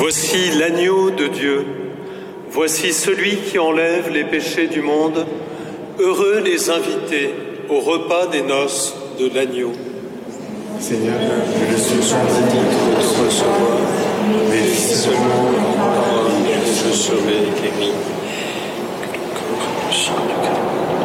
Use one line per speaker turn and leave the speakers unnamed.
Voici l'agneau de Dieu. Voici celui qui enlève les péchés du monde. Heureux les invités au repas des noces de l'agneau.
Seigneur, je suis sans digne de te recevoir, mais dis seulement une parole et je serai guéri. Que le corps et le sang du Christ